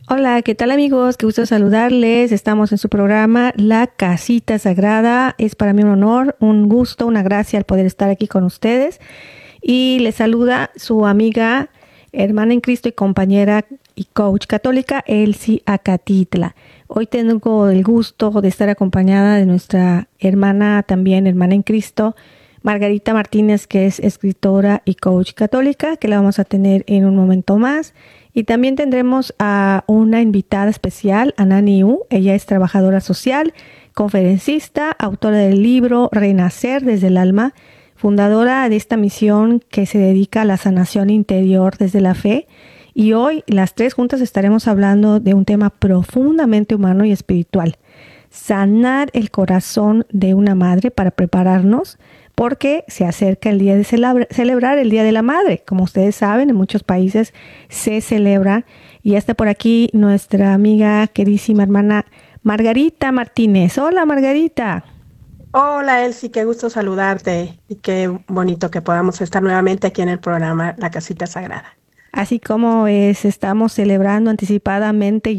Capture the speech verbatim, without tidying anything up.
Hola, ¿qué tal amigos? Qué gusto saludarles. Estamos en su programa La Casita Sagrada. Es para mí un honor, un gusto, una gracia el poder estar aquí con ustedes. Y les saluda su amiga, hermana en Cristo y compañera y coach católica, Elsie Acatitla. Hoy tengo el gusto de estar acompañada de nuestra hermana, también hermana en Cristo, Margarita Martínez, que es escritora y coach católica, que la vamos a tener en un momento más. Y también tendremos a una invitada especial, Anani U. Ella es trabajadora social, conferencista, autora del libro Renacer desde el alma, fundadora de esta misión que se dedica a la sanación interior desde la fe. Y hoy las tres juntas estaremos hablando de un tema profundamente humano y espiritual: sanar el corazón de una madre para prepararnos, porque se acerca el día de celebra, celebrar el Día de la Madre. Como ustedes saben, en muchos países se celebra. Y ya está por aquí nuestra amiga, queridísima hermana Margarita Martínez. Hola, Margarita. Hola Elsie, qué gusto saludarte y qué bonito que podamos estar nuevamente aquí en el programa La Casita Sagrada. Así como es, estamos celebrando anticipadamente